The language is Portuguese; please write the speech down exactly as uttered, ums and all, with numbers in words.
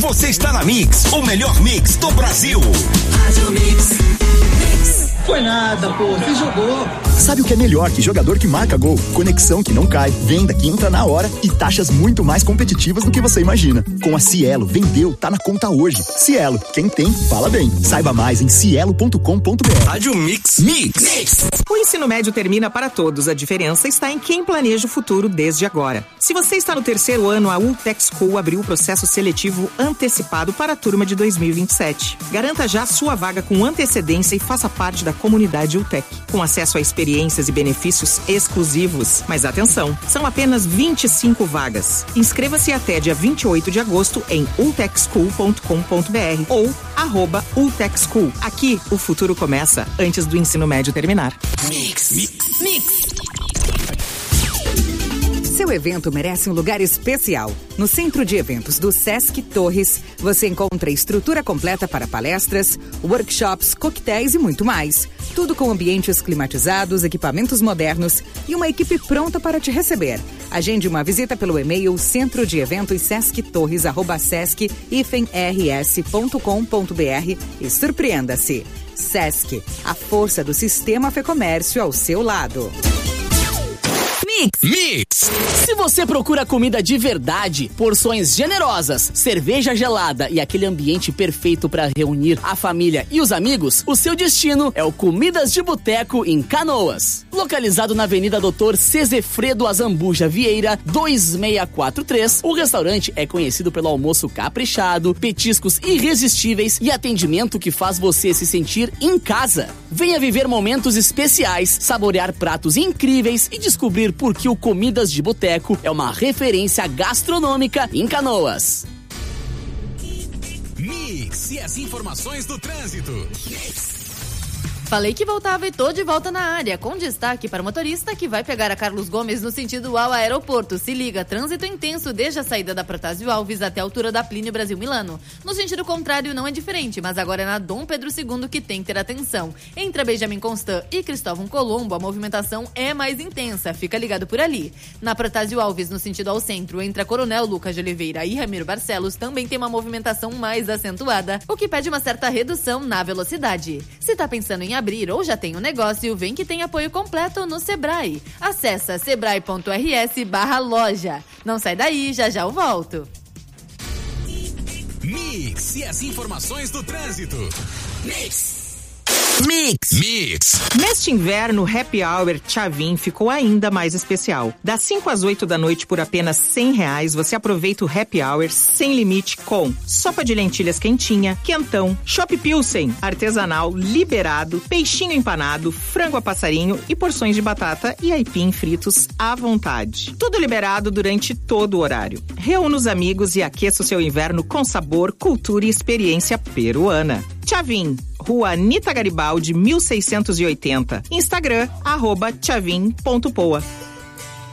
Você está na Mix, o melhor mix do Brasil. Rádio Mix. Mix. Foi nada, pô, você jogou. Sabe o que é melhor que jogador que marca gol? Conexão que não cai, venda que entra na hora e taxas muito mais competitivas do que você imagina. Com a Cielo, vendeu, tá na conta hoje. Cielo, quem tem, fala bem. Saiba mais em cielo ponto com ponto b r. Rádio Mix. Mix. Mix. O ensino médio termina para todos. A diferença está em quem planeja o futuro desde agora. Se você está no terceiro ano, a Ultec School abriu o processo seletivo antecipado para a turma de dois mil e vinte e sete. Garanta já sua vaga com antecedência e faça parte da comunidade Ultec, com acesso a experiências e benefícios exclusivos. Mas atenção, são apenas vinte e cinco vagas. Inscreva-se até dia vinte e oito de agosto em ultec school ponto com ponto b r ou arroba Ultec School. Aqui, o futuro começa antes do ensino médio terminar. Mix. Mix. Mix. Seu evento merece um lugar especial. No Centro de Eventos do Sesc Torres, você encontra estrutura completa para palestras, workshops, coquetéis e muito mais. Tudo com ambientes climatizados, equipamentos modernos e uma equipe pronta para te receber. Agende uma visita pelo e-mail centro de eventos sesc torres arroba sesc rs ponto com ponto b r e surpreenda-se. Sesc, a força do sistema Fecomércio ao seu lado. Mix. Mix. Se você procura comida de verdade, porções generosas, cerveja gelada e aquele ambiente perfeito para reunir a família e os amigos, o seu destino é o Comidas de Boteco em Canoas. Localizado na Avenida doutor Cezefredo Azambuja Vieira, dois seis quatro três, o restaurante é conhecido pelo almoço caprichado, petiscos irresistíveis e atendimento que faz você se sentir em casa. Venha viver momentos especiais, saborear pratos incríveis e descobrir por que o Comidas de Boteco é uma referência gastronômica em Canoas. Mix e as informações do trânsito. Mix. Falei que voltava e tô de volta na área, com destaque para o motorista que vai pegar a Carlos Gomes no sentido ao aeroporto. Se liga, trânsito intenso desde a saída da Protásio Alves até a altura da Plínio Brasil Milano. No sentido contrário não é diferente, mas agora é na Dom Pedro segundo que tem que ter atenção. Entre a Benjamin Constant e Cristóvão Colombo, a movimentação é mais intensa, fica ligado por ali. Na Protásio Alves, no sentido ao centro, entre a Coronel Lucas de Oliveira e Ramiro Barcelos, também tem uma movimentação mais acentuada, o que pede uma certa redução na velocidade. Se tá pensando em abrir ou já tem um negócio, vem que tem apoio completo no Sebrae. Acesse sebrae ponto r s barra loja. Não sai daí, já já eu volto. Mix e as informações do trânsito. Mix. Mix. Mix. Neste inverno, o Happy Hour Tchavin ficou ainda mais especial. Das cinco às oito da noite por apenas cem reais, você aproveita o Happy Hour sem limite com sopa de lentilhas quentinha, quentão, chopp pilsen, artesanal, liberado, peixinho empanado, frango a passarinho e porções de batata e aipim fritos à vontade. Tudo liberado durante todo o horário. Reúna os amigos e aqueça o seu inverno com sabor, cultura e experiência peruana. Tchavin, Rua Anita Garibaldi, mil seiscentos e oitenta. Instagram, arroba tchavin ponto poa.